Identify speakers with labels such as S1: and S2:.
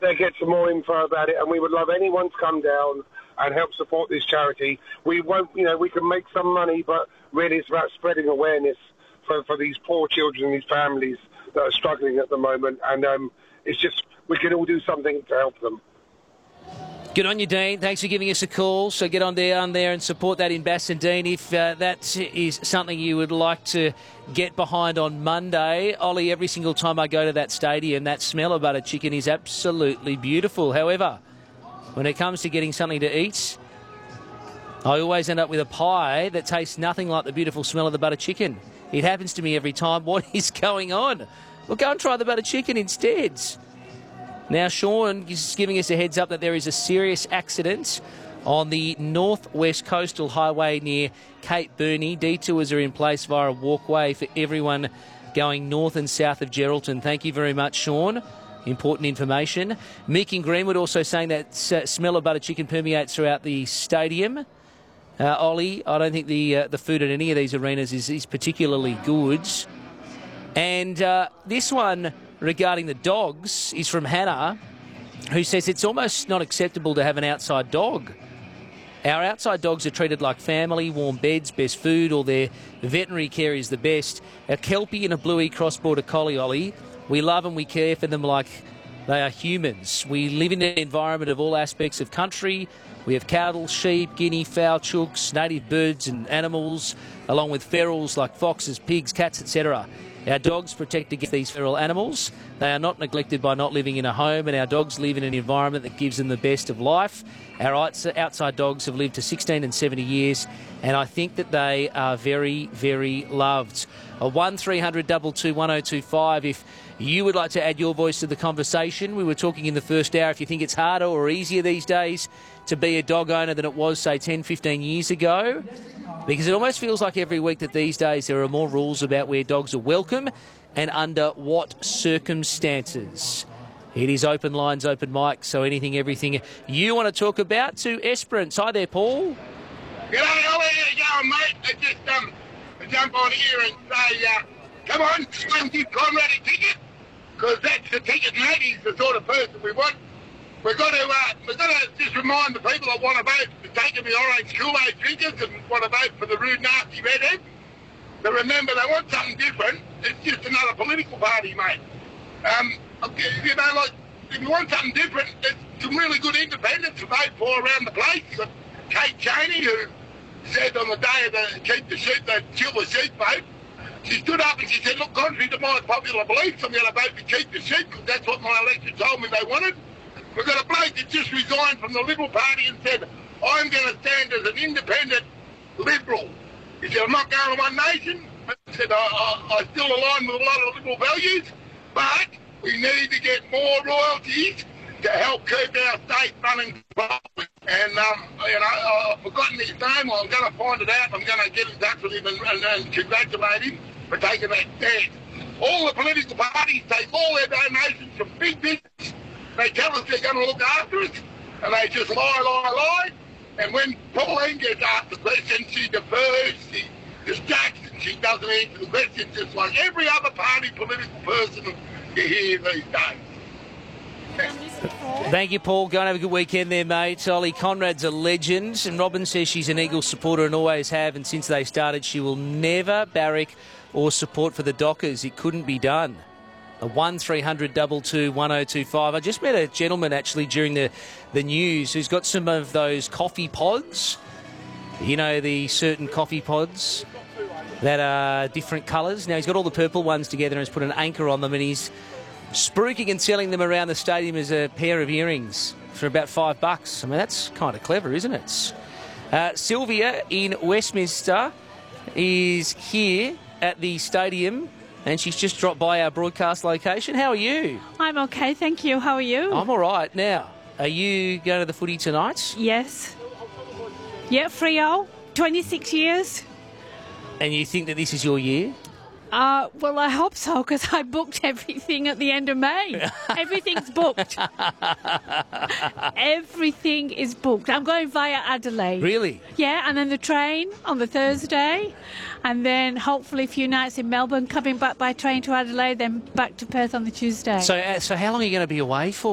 S1: they get some more info about it, and we would love anyone to come down and help support this charity. We won't, we can make some money, but really it's about spreading awareness for these poor children and these families that are struggling at the moment, and it's just, we can all do something to help them.
S2: Good on you, Dean. Thanks for giving us a call. So get on down there and support that in Bassendean if that is something you would like to get behind on Monday. Ollie, every single time I go to that stadium, that smell of butter chicken is absolutely beautiful. However, when it comes to getting something to eat, I always end up with a pie that tastes nothing like the beautiful smell of the butter chicken. It happens to me every time. What is going on? Well, go and try the butter chicken instead. Now, Sean is giving us a heads up that there is a serious accident on the northwest coastal highway near Cape Burney. Detours are in place via a walkway for everyone going north and south of Geraldton. Thank you very much, Sean. Important information. Meek in Greenwood also saying that smell of butter chicken permeates throughout the stadium. Ollie, I don't think the food at any of these arenas is particularly good. And this one regarding the dogs is from Hannah, who says it's almost not acceptable to have an outside dog. Our outside dogs are treated like family, warm beds, best food, or their veterinary care is the best. A Kelpie and a Bluey cross-border collie, Ollie, we love and we care for them like they are humans. We live in an environment of all aspects of country. We have cattle, sheep, guinea, fowl, chooks, native birds and animals, along with ferals like foxes, pigs, cats, etc. Our dogs protect against these feral animals. They are not neglected by not living in a home, and our dogs live in an environment that gives them the best of life. Our outside dogs have lived to 16 and 70 years, and I think that they are very, very loved. 1300 22 1025 if you would like to add your voice to the conversation. We were talking in the first hour if you think it's harder or easier these days to be a dog owner than it was, say, 10, 15 years ago. Because it almost feels like every week that these days there are more rules about where dogs are welcome and under what circumstances. It is open lines, open mic, so anything, everything you want to talk about to Esperance. Hi there, Paul.
S3: G'day, Ollie. How you going, mate? I just jump on here and say, come on, give Conrad a ticket, because that's the ticket, mate. He's the sort of person we want. We've got to just remind the people that want to vote for taking the orange Kool-Aid drinkers and want to vote for the rude, nasty redheads. But remember, they want something different. It's just another political party, mate. If you want something different, there's some really good independents to vote for around the place. You've got Kate Chaney, who said on the day of the keep the sheep, the kill the sheep vote, she stood up and she said, look, contrary to my popular beliefs, I'm going to vote to keep the sheep because that's what my electorate told me they wanted. We've got a bloke that just resigned from the Liberal Party and said, I'm going to stand as an independent Liberal. He said, I'm not going to One Nation. I said, I still align with a lot of Liberal values, but we need to get more royalties to help keep our state running properly. And, I've forgotten his name. I'm going to find it out. I'm going to get in touch with him and congratulate him for taking that stand. All the political parties take all their donations from big business. They tell us they're going to look after us, and they just lie. And when Pauline gets asked the question, she defers, she distracts, and she doesn't answer the question, just like every other party political person you hear these days.
S2: Thank you, Paul. Go and have a good weekend there, mate. Ollie Conrad's a legend, and Robin says she's an Eagles supporter and always have, and since they started, she will never barrack or support for the Dockers. It couldn't be done. 1300 22 1025. I just met a gentleman actually during the news who's got some of those coffee pods. You know, the certain coffee pods that are different colours. Now, he's got all the purple ones together and has put an anchor on them, and he's spruiking and selling them around the stadium as a pair of earrings for about $5. I mean, that's kind of clever, isn't it? Sylvia in Westminster is here at the stadium, and she's just dropped by our broadcast location. How are you?
S4: I'm okay, thank you. How are you?
S2: I'm all right. Now, are you going to the footy tonight?
S4: Yes. Yeah, Freo, 26 years.
S2: And you think that this is your year?
S4: Well, I hope so, because I booked everything at the end of May. Everything's booked. Everything is booked. I'm going via Adelaide.
S2: Really?
S4: Yeah, and then the train on the Thursday, and then hopefully a few nights in Melbourne, coming back by train to Adelaide, then back to Perth on the Tuesday.
S2: So how long are you going to be away for?